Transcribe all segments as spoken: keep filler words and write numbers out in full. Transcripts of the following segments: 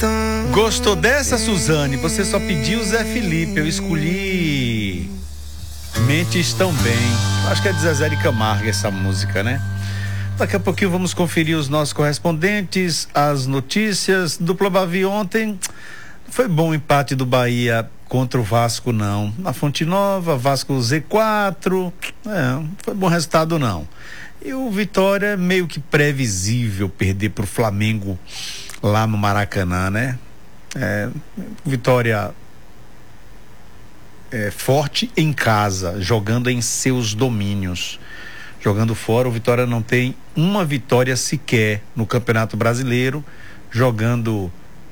Gostou dessa, Suzane? Você só pediu Zé Felipe, eu escolhi Mentes Tão Bem. Acho que é de Zezé de Camargo essa música, né? Daqui a pouquinho vamos conferir os nossos correspondentes, as notícias. Dupla Bavi ontem, foi bom o empate do Bahia contra o Vasco, não. Na Fonte Nova, Vasco Z quatro, é, não foi bom resultado, não. E o Vitória, meio que previsível perder pro Flamengo lá no Maracanã, né? É, Vitória é, forte em casa, jogando em seus domínios. Jogando fora, o Vitória não tem uma vitória sequer no Campeonato Brasileiro, jogando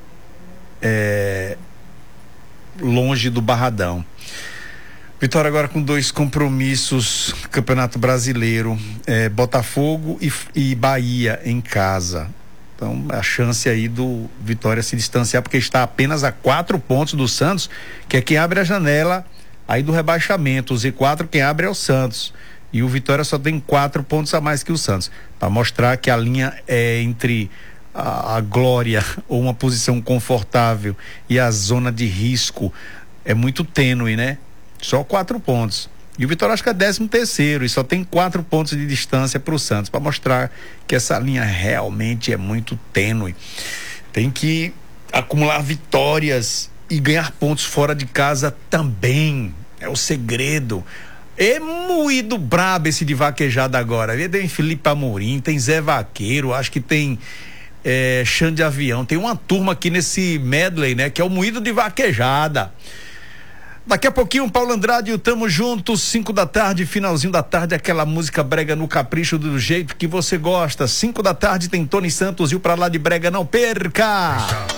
é, longe do Barradão. Vitória agora com dois compromissos, Campeonato Brasileiro, é, Botafogo e, e Bahia em casa. Então, a chance aí do Vitória se distanciar, porque está apenas a quatro pontos do Santos, que é quem abre a janela aí do rebaixamento. O Z quatro quem abre é o Santos. E o Vitória só tem quatro pontos a mais que o Santos, para mostrar que a linha é entre a, a glória ou uma posição confortável e a zona de risco é muito tênue, né? Só quatro pontos. E o Vitória acho que é décimo terceiro e só tem quatro pontos de distância para o Santos, para mostrar que essa linha realmente é muito tênue. Tem que acumular vitórias e ganhar pontos fora de casa também. É o segredo. É moído brabo esse de vaquejada agora. Tem Felipe Amorim, tem Zé Vaqueiro, acho que tem é, Xande Avião. Tem uma turma aqui nesse medley, né? Que é o moído de vaquejada. Daqui a pouquinho, Paulo Andrade, tamo juntos, cinco da tarde, finalzinho da tarde, aquela música brega no capricho do jeito que você gosta. Cinco da tarde tem Tony Santos e o Pra Lá de Brega, não perca!